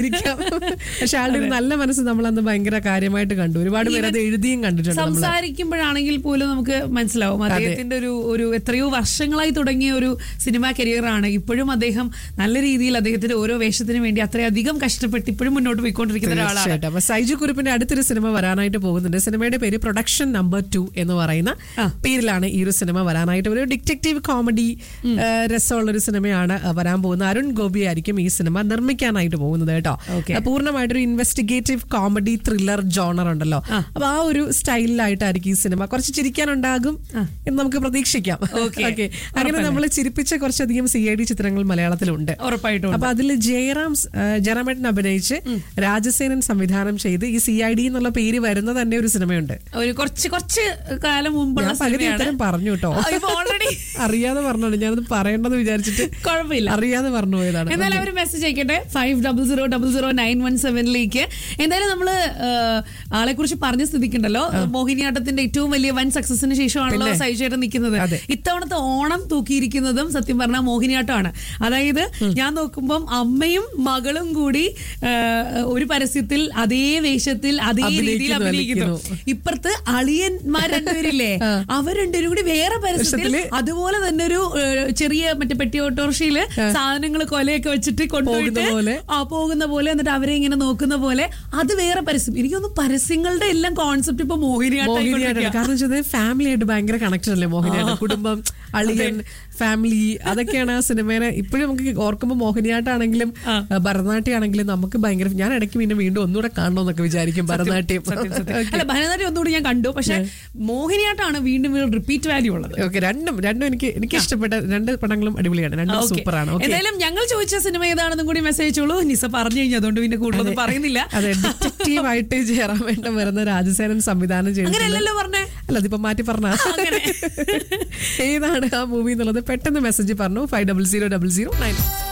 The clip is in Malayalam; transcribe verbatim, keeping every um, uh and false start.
പക്ഷെ ആളുടെ ഒരു നല്ല മനസ്സ് നമ്മളന്ന് ഭയങ്കര കാര്യമായിട്ട് കണ്ടു. ഒരുപാട് പേര് അത് എഴുതിയും കണ്ടിട്ടുണ്ട്. സംസാരിക്കുമ്പോഴാണെങ്കിൽ പോലും നമുക്ക് മനസ്സിലാവും അദ്ദേഹത്തിന്റെ ഒരു ഒരു എത്രയോ വർഷങ്ങളായി തുടങ്ങിയ ഒരു സിനിമാ കരിയറാണ്. ഇപ്പോഴും അദ്ദേഹം നല്ല രീതിയിൽ അദ്ദേഹത്തിന്റെ ഓരോ വേഷത്തിന് വേണ്ടി അത്രയധികം കഷ്ടപ്പെട്ട് ഇപ്പോഴും മുന്നോട്ട് പോയിക്കൊണ്ടിരിക്കുന്ന ഒരാളാണ്. അപ്പൊ സൈജു കുറുപ്പിന്റെ അടുത്തൊരു സിനിമ വരാനായിട്ട് പോകുന്നുണ്ട്. സിനിമയുടെ പേര് പ്രൊഡക്ഷൻ നമ്പർ ടു എന്ന് പറയുന്ന പേരിലാണ് ഈ ഒരു സിനിമ വരാനായിട്ട്. ഒരു ഡിറ്റക്റ്റീവ് കോമഡി രസമുള്ള ഒരു സിനിമയാണ് വരാൻ പോകുന്നത്. അരുൺ ഗോപി ആയിരിക്കും ഈ സിനിമ നിർമ്മിക്കാനായിട്ട് പോകുന്നത് കേട്ടോ. പൂർണ്ണമായിട്ടൊരു ഇൻവെസ്റ്റിഗേറ്റീവ് കോമഡി ത്രില്ലർ ജോണർ ഉണ്ടല്ലോ, അപ്പൊ ആ ഒരു സ്റ്റൈലിലായിട്ടായിരിക്കും ഈ സിനിമ. കുറച്ച് ചിരിക്കാനുണ്ടാകും എന്ന് നമുക്ക് പ്രതീക്ഷിക്കാം. ഓക്കെ, അങ്ങനെ നമ്മൾ ചിരിപ്പിച്ച കുറച്ചധികം സി ഐ ഡി ചിത്രങ്ങൾ മലയാളത്തിലുണ്ട് ഉറപ്പായിട്ടും. അപ്പൊ അതിൽ ജയറാം ജയറാമേട്ടൻ അഭിനയിച്ച് രാജസേനൻ സംവിധാനം ചെയ്ത് ഈ സി ഐ ഡി എന്നുള്ള പേര് വരുന്ന തന്നെ ഒരു സിനിമയുണ്ട്. ഒരു കുറച്ച് കുറച്ച് കാലം മുമ്പ് പറഞ്ഞു കേട്ടോ, അറിയാതെ പറഞ്ഞോണ്ട് ഞാനത് പറയേണ്ടെന്ന് വിചാരിച്ചിട്ട് കുഴപ്പമില്ല, അറിയാതെ പറഞ്ഞു പോയതാണ്. എന്തായാലും ഒരു message അയക്കട്ടെ five double zero double zero nine one സെവനിലേക്ക്. എന്തായാലും നമ്മള് ആളെ കുറിച്ച് പറഞ്ഞ സ്ഥിതിക്കുണ്ടല്ലോ, മോഹിനിയാട്ടത്തിന്റെ ഏറ്റവും വലിയ വൻ സക്സസിന് ശേഷമാണല്ലോ സൈജേട്ടൻ നിൽക്കുന്നത്. ഇത്തവണത്തെ ഓണം തൂക്കിയിരിക്കുന്നതും സത്യം പറഞ്ഞാൽ മോഹിനിയാട്ടമാണ്. അതായത് ഞാൻ നോക്കുമ്പം അമ്മയും മകളും കൂടി ഒരു പരസ്യത്തിൽ അതേ വേഷത്തിൽ അതേ രീതിയിൽ അഭിനയിക്കുന്നു. ഇപ്പുറത്ത് അളിയന്മാർ രണ്ടുപേരില്ലേ, അവർ രണ്ടുപേരും കൂടി വേറെ പരസ്യത്തിൽ അതുപോലെ തന്നെ ഒരു ചെറിയ മറ്റേ പെട്ടി ഓട്ടോറിക്ഷയില് സാധനങ്ങൾ കൊലയൊക്കെ വെച്ചിട്ട് കൊണ്ടുപോയിട്ട് ആ പോകുന്ന പോലെ, എന്നിട്ട് അവരെ ഇങ്ങനെ നോക്കുന്ന പോലെ, അത് വേറെ പരസ്യം. എനിക്കൊന്ന് പരസ്യങ്ങളുടെ എല്ലാം കോൺസെപ്റ്റ് ഇപ്പൊ മോഹിനിയാട്ടം. കാരണം ഫാമിലി ആയിട്ട് ഭയങ്കര കണക്ഷൻ അല്ലേ മോഹിനിയാട്ടം. കുടുംബം, അളിയൻ, ഫാമിലി, അതൊക്കെയാണ് ആ സിനിമേനെ ഇപ്പോഴും നമുക്ക് ഓർക്കുമ്പോൾ. മോഹിനിയാട്ടാണെങ്കിലും ഭരതനാട്യം ആണെങ്കിലും നമുക്ക് ഭയങ്കര, ഞാൻ ഇടയ്ക്ക് പിന്നെ വീണ്ടും ഒന്നുകൂടെ കാണണമെന്നൊക്കെ വിചാരിക്കും ഭരതനാട്യം. അല്ല, ഭരതനാട്യം ഒന്നുകൂടി ഞാൻ കണ്ടു, പക്ഷെ മോഹിനിയാട്ടാണ് വീണ്ടും വീണ്ടും റിപ്പീറ്റ് വാല്യൂ ഉള്ളത്. ഓക്കെ, രണ്ടും രണ്ടും എനിക്ക് എനിക്ക് ഇഷ്ടപ്പെട്ട രണ്ട് പടങ്ങളും അടിപൊളിയാണ്, രണ്ടും സൂപ്പറാണ്. എന്തായാലും ഞങ്ങൾ ചോദിച്ച സിനിമ ഏതാണെന്നും കൂടി മെസ്സേജ് അയച്ചോളൂ. നിസ പറഞ്ഞു കഴിഞ്ഞു, അതുകൊണ്ട് പിന്നെ കൂടുതലൊന്നും പറയുന്നില്ല. അതെ, ഡിറ്റക്റ്റീവ് ആയിട്ട് ജയറാമേട്ടൻ വരുന്ന രാജസേനൻ സംവിധാനം ചെയ്തു. അങ്ങനെയല്ലല്ലോ പറഞ്ഞേ? അല്ല, അതിപ്പോ മാറ്റി പറഞ്ഞ ഏതാണ് ആ മൂവി എന്നുള്ളത് പെട്ടെന്ന് മെസ്സേജ് പറഞ്ഞു five double zero double zero nine.